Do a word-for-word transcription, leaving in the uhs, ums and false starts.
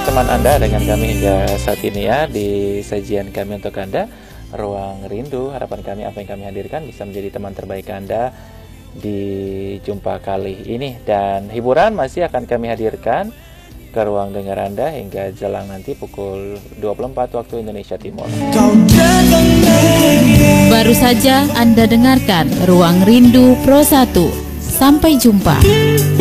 Teman Anda dengan kami hingga saat ini ya, di sajian kami untuk Anda, Ruang Rindu. Harapan kami apa yang kami hadirkan bisa menjadi teman terbaik Anda di jumpa kali ini. Dan hiburan masih akan kami hadirkan ke ruang dengar Anda hingga jelang nanti pukul dua puluh empat waktu Indonesia Timur. Baru saja Anda dengarkan Ruang Rindu Pro satu. Sampai jumpa.